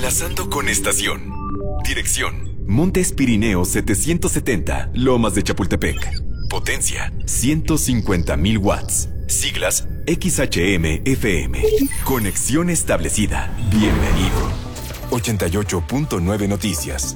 Enlazando con estación. Dirección: Montes Pirineos 770, Lomas de Chapultepec. Potencia: 150,000 watts. Siglas: XHM-FM. Conexión establecida. Bienvenido. 88.9 Noticias.